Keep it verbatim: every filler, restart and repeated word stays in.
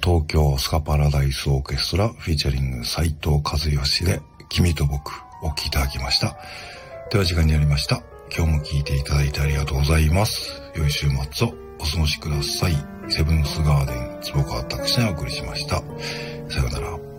東京スカパラダイスオーケストラフィーチャリング斉藤和義で君と僕お聴きいただきました。では時間になりました。今日も聴いていただいてありがとうございます。良い週末をお過ごしください。セブンスガーデン坪川拓司がお送りしました。さようなら。